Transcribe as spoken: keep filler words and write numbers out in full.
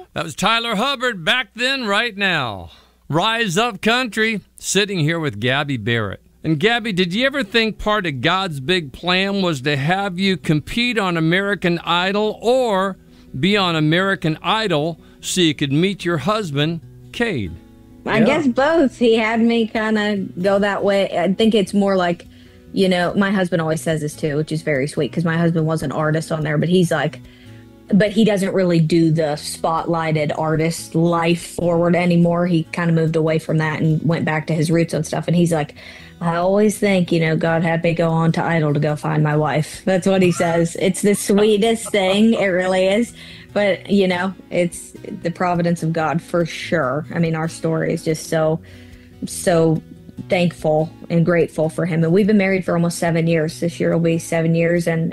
That was Tyler Hubbard, Back Then, Right Now. Rise Up Country, sitting here with Gabby Barrett. And Gabby, did you ever think part of God's big plan was to have you compete on American Idol or be on American Idol so you could meet your husband, Cade? I Yeah. guess both. He had me kind of go that way. I think it's more like, you know, my husband always says this too, which is very sweet because my husband was an artist on there, but he's like, but he doesn't really do the spotlighted artist life forward anymore. He kind of moved away from that and went back to his roots and stuff. And he's like, I always think, you know, God had me go on to Idol to go find my wife. That's what he says. It's the sweetest thing. It really is. But, you know, it's the providence of God for sure. I mean, our story is just so, so thankful and grateful for him. And we've been married for almost seven years. This year will be seven years. And